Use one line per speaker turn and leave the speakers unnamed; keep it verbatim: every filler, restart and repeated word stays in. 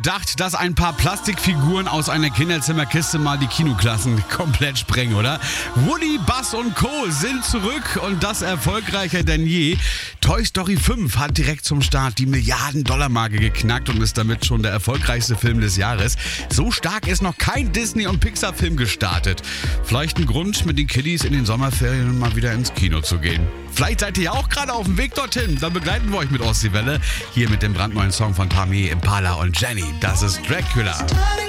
Dacht, dass ein paar Plastikfiguren aus einer Kinderzimmerkiste mal die Kinoklassen komplett sprengen, oder? Woody, Buzz und Co. sind zurück und das erfolgreicher denn je. Toy Story fünf hat direkt zum Start die Milliarden-Dollar-Marke geknackt und ist damit schon der erfolgreichste Film des Jahres. So stark ist noch kein Disney- und Pixar-Film gestartet. Vielleicht ein Grund, mit den Kiddies in den Sommerferien mal wieder ins Kino zu gehen. Vielleicht seid ihr ja auch gerade auf dem Weg dorthin. Dann begleiten wir euch mit Ostseewelle. Hier mit dem brandneuen Song von Tami, Impala und Jenny. Das ist Dracula.